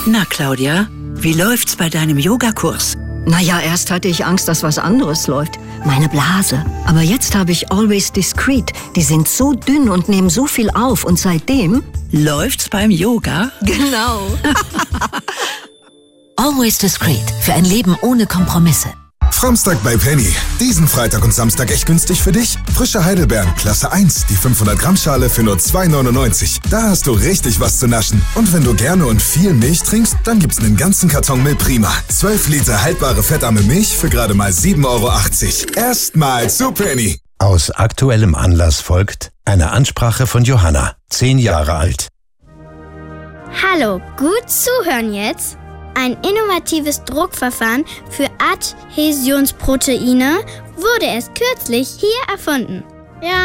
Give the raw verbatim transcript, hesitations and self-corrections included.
Na, Claudia, wie läuft's bei deinem Yogakurs? Naja, erst hatte ich Angst, dass was anderes läuft. Meine Blase. Aber jetzt habe ich Always Discreet. Die sind so dünn und nehmen so viel auf. Und seitdem... Läuft's beim Yoga? Genau. Always Discreet. Für ein Leben ohne Kompromisse. Framstag bei Penny. Diesen Freitag und Samstag echt günstig für dich? Frische Heidelbeeren, Klasse eins, die fünfhundert Gramm Schale für nur zwei neunundneunzig. Da hast du richtig was zu naschen. Und wenn du gerne und viel Milch trinkst, dann gibt's einen ganzen Karton Milch Prima. zwölf Liter haltbare fettarme Milch für gerade mal sieben Euro achtzig. Erstmal zu Penny. Aus aktuellem Anlass folgt eine Ansprache von Johanna, zehn Jahre alt. Hallo, gut zuhören jetzt. Ein innovatives Druckverfahren für Adhäsionsproteine wurde erst kürzlich hier erfunden.